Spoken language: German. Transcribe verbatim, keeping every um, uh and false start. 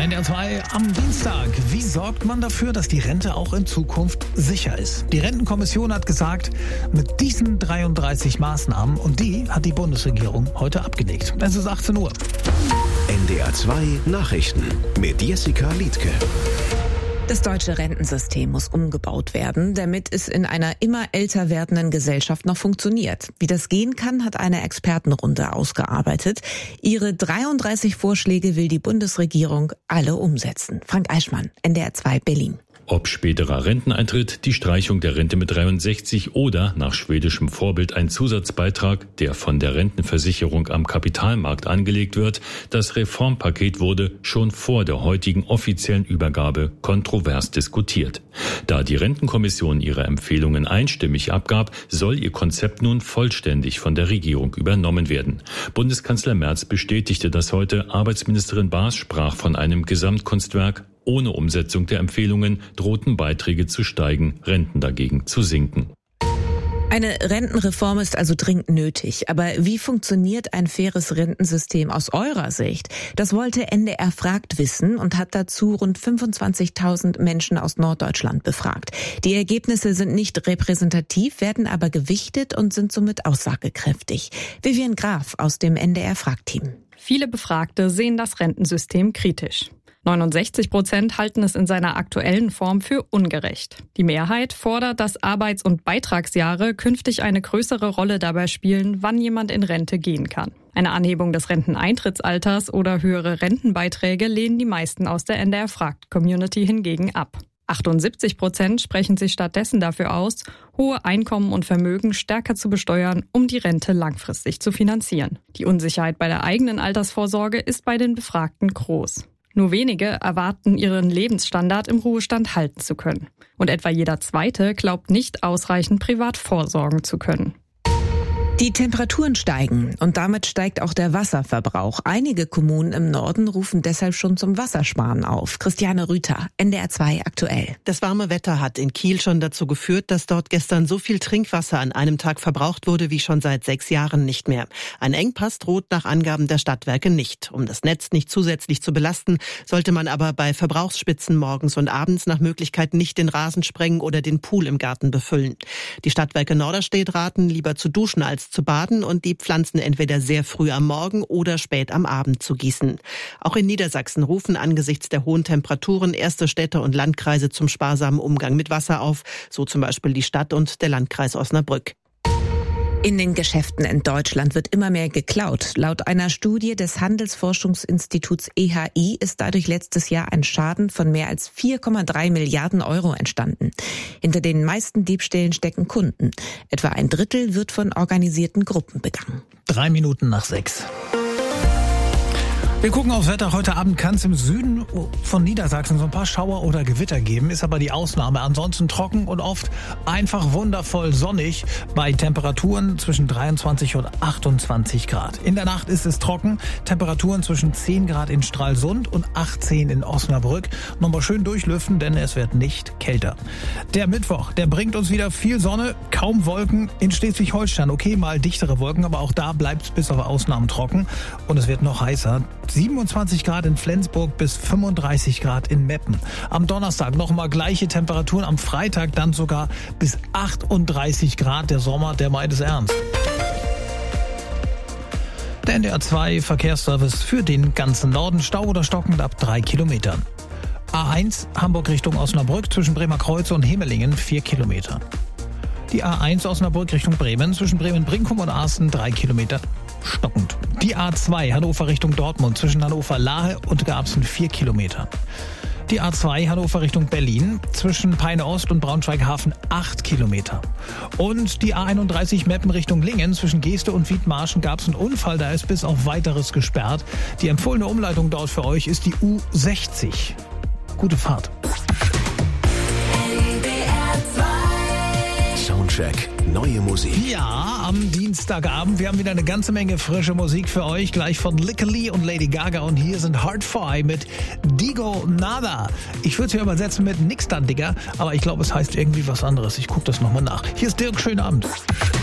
N D R zwei am Dienstag. Wie sorgt man dafür, dass die Rente auch in Zukunft sicher ist? Die Rentenkommission hat gesagt, mit diesen dreiunddreißig Maßnahmen, und die hat die Bundesregierung heute abgelegt. Es ist achtzehn Uhr. N D R zwei Nachrichten mit Jessica Liedtke. Das deutsche Rentensystem muss umgebaut werden, damit es in einer immer älter werdenden Gesellschaft noch funktioniert. Wie das gehen kann, hat eine Expertenrunde ausgearbeitet. Ihre dreiunddreißig Vorschläge will die Bundesregierung alle umsetzen. Frank Eichmann, N D R zwei Berlin. Ob späterer Renteneintritt, die Streichung der Rente mit dreiundsechzig oder nach schwedischem Vorbild ein Zusatzbeitrag, der von der Rentenversicherung am Kapitalmarkt angelegt wird, das Reformpaket wurde schon vor der heutigen offiziellen Übergabe kontrovers diskutiert. Da die Rentenkommission ihre Empfehlungen einstimmig abgab, soll ihr Konzept nun vollständig von der Regierung übernommen werden. Bundeskanzler Merz bestätigte das heute, Arbeitsministerin Baas sprach von einem Gesamtkunstwerk. Ohne Umsetzung der Empfehlungen drohten Beiträge zu steigen, Renten dagegen zu sinken. Eine Rentenreform ist also dringend nötig. Aber wie funktioniert ein faires Rentensystem aus eurer Sicht? Das wollte N D R fragt wissen und hat dazu rund fünfundzwanzigtausend Menschen aus Norddeutschland befragt. Die Ergebnisse sind nicht repräsentativ, werden aber gewichtet und sind somit aussagekräftig. Vivian Graf aus dem N D R fragt-Team. Viele Befragte sehen das Rentensystem kritisch. neunundsechzig Prozent halten es in seiner aktuellen Form für ungerecht. Die Mehrheit fordert, dass Arbeits- und Beitragsjahre künftig eine größere Rolle dabei spielen, wann jemand in Rente gehen kann. Eine Anhebung des Renteneintrittsalters oder höhere Rentenbeiträge lehnen die meisten aus der N D R-Fragt-Community hingegen ab. achtundsiebzig Prozent sprechen sich stattdessen dafür aus, hohe Einkommen und Vermögen stärker zu besteuern, um die Rente langfristig zu finanzieren. Die Unsicherheit bei der eigenen Altersvorsorge ist bei den Befragten groß. Nur wenige erwarten, ihren Lebensstandard im Ruhestand halten zu können. Und etwa jeder Zweite glaubt nicht ausreichend privat vorsorgen zu können. Die Temperaturen steigen und damit steigt auch der Wasserverbrauch. Einige Kommunen im Norden rufen deshalb schon zum Wassersparen auf. Christiane Rüther, N D R zwei aktuell. Das warme Wetter hat in Kiel schon dazu geführt, dass dort gestern so viel Trinkwasser an einem Tag verbraucht wurde wie schon seit sechs Jahren nicht mehr. Ein Engpass droht nach Angaben der Stadtwerke nicht. Um das Netz nicht zusätzlich zu belasten, sollte man aber bei Verbrauchsspitzen morgens und abends nach Möglichkeit nicht den Rasen sprengen oder den Pool im Garten befüllen. Die Stadtwerke Norderstedt raten, lieber zu duschen als zu baden und die Pflanzen entweder sehr früh am Morgen oder spät am Abend zu gießen. Auch in Niedersachsen rufen angesichts der hohen Temperaturen erste Städte und Landkreise zum sparsamen Umgang mit Wasser auf, so zum Beispiel die Stadt und der Landkreis Osnabrück. In den Geschäften in Deutschland wird immer mehr geklaut. Laut einer Studie des Handelsforschungsinstituts E H I ist dadurch letztes Jahr ein Schaden von mehr als vier Komma drei Milliarden Euro entstanden. Hinter den meisten Diebstählen stecken Kunden. Etwa ein Drittel wird von organisierten Gruppen begangen. Drei Minuten nach sechs. Wir gucken aufs Wetter. Heute Abend kann es im Süden von Niedersachsen so ein paar Schauer oder Gewitter geben. Ist aber die Ausnahme. Ansonsten trocken und oft einfach wundervoll sonnig bei Temperaturen zwischen dreiundzwanzig und achtundzwanzig Grad. In der Nacht ist es trocken. Temperaturen zwischen zehn Grad in Stralsund und achtzehn in Osnabrück. Nochmal schön durchlüften, denn es wird nicht kälter. Der Mittwoch, der bringt uns wieder viel Sonne, kaum Wolken in Schleswig-Holstein. Okay, mal dichtere Wolken, aber auch da bleibt es bis auf Ausnahmen trocken. Und es wird noch heißer. siebenundzwanzig Grad in Flensburg bis fünfunddreißig Grad in Meppen. Am Donnerstag nochmal gleiche Temperaturen, am Freitag dann sogar bis achtunddreißig Grad. Der Sommer, der meint es ernst. Der N D R zwei Verkehrsservice für den ganzen Norden. Stau oder stockend ab drei Kilometern. A eins Hamburg Richtung Osnabrück zwischen Bremer Kreuze und Hemelingen vier Kilometer. Die A eins Osnabrück Richtung Bremen zwischen Bremen-Brinkum und Arsten drei Kilometer. Stockend. Die A zwei Hannover Richtung Dortmund zwischen Hannover-Lahe und Garbsen vier Kilometer. Die A zwei Hannover Richtung Berlin zwischen Peine Ost und Braunschweig-Hafen acht Kilometer. Und die A einunddreißig Meppen Richtung Lingen zwischen Geeste und Wiedmarschen gab es einen Unfall, da ist bis auf weiteres gesperrt. Die empfohlene Umleitung dort für euch ist die U sechzig. Gute Fahrt. Soundcheck. Neue Musik. Ja, am Dienstagabend. Wir haben wieder eine ganze Menge frische Musik für euch. Gleich von Lick Lee und Lady Gaga. Und hier sind Hard Fi mit Digo Nada. Ich würde es hier übersetzen mit Nix dann, Digga. Aber ich glaube, es heißt irgendwie was anderes. Ich gucke das nochmal nach. Hier ist Dirk. Schönen Abend.